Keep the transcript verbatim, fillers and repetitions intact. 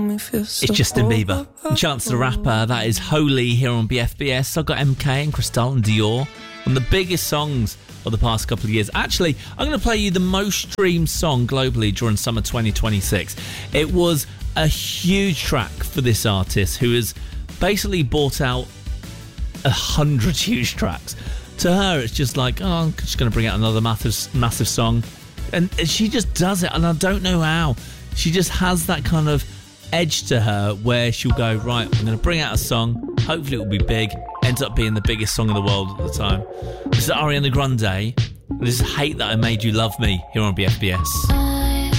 It's Justin Bieber and Chance the Rapper. That is Holy here on B F B S. I've got M K and Cristal and Dior on the biggest songs of the past couple of years. Actually, I'm going to play you the most streamed song globally during summer twenty twenty-six. It was a huge track for this artist who has basically bought out a hundred huge tracks. To her, it's just like, oh, I'm just going to bring out another massive, massive song. And she just does it, and I don't know how. She just has that kind of edge to her where she'll go, right, I'm going to bring out a song, hopefully it will be big, ends up being the biggest song in the world at the time. This is Ariana Grande, and this is Hate That I Made You Love Me here on B F B S.